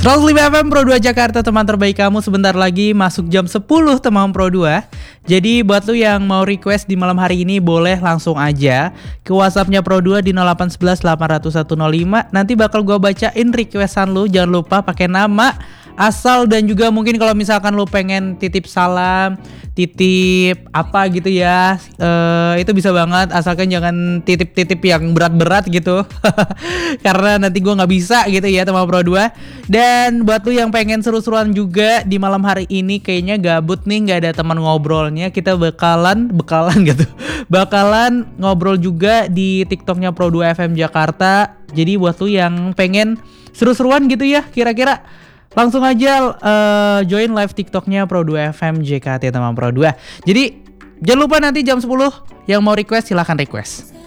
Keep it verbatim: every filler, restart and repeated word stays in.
seratus lima F M Pro dua Jakarta, teman terbaik kamu. Sebentar lagi masuk jam sepuluh teman Pro dua. Jadi buat lu yang mau request di malam hari ini, boleh langsung aja ke WhatsAppnya Pro dua di nol delapan satu satu delapan nol nol satu nol lima. Nanti bakal gua bacain requestan lu. Jangan lupa pakai nama, asal, dan juga mungkin kalau misalkan lu pengen titip salam, titip apa gitu ya, uh, itu bisa banget, asalkan jangan titip-titip yang berat-berat gitu. Karena nanti gue nggak bisa gitu ya teman Pro dua. Dan buat lu yang pengen seru-seruan juga di malam hari ini, kayaknya gabut nih, nggak ada teman ngobrolnya, kita bakalan bakalan gitu bakalan ngobrol juga di TikToknya Pro dua F M Jakarta. Jadi buat lu yang pengen seru-seruan gitu ya, kira-kira langsung aja uh, join live TikToknya Pro dua F M J K T teman Pro dua. Jadi jangan lupa nanti jam sepuluh yang mau request silahkan request.